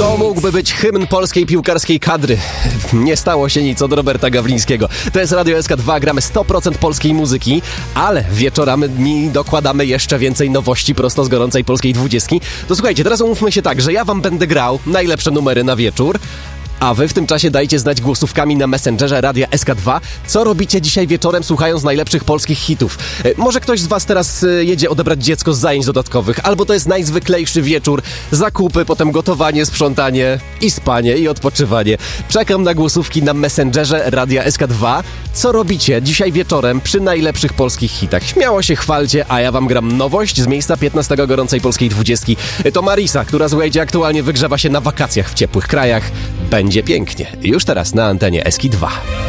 To mógłby być hymn polskiej piłkarskiej kadry. Nie stało się nic od Roberta Gawlińskiego. To jest Radio SK2, gramy 100% polskiej muzyki, ale wieczorami dokładamy jeszcze więcej nowości prosto z gorącej polskiej 20. To słuchajcie, teraz umówmy się tak, że ja wam będę grał najlepsze numery na wieczór, a wy w tym czasie dajcie znać głosówkami na Messengerze Radia SK2, co robicie dzisiaj wieczorem, słuchając najlepszych polskich hitów. Może ktoś z was teraz jedzie odebrać dziecko z zajęć dodatkowych, albo to jest najzwyklejszy wieczór, zakupy, potem gotowanie, sprzątanie i spanie i odpoczywanie. Czekam na głosówki na Messengerze Radia SK2. Co robicie dzisiaj wieczorem przy najlepszych polskich hitach? Śmiało się chwalcie, a ja wam gram nowość z miejsca 15 gorącej polskiej 20. To Marisa, która, słuchajcie, aktualnie wygrzewa się na wakacjach w ciepłych krajach. Będzie pięknie. Już teraz na antenie SK2.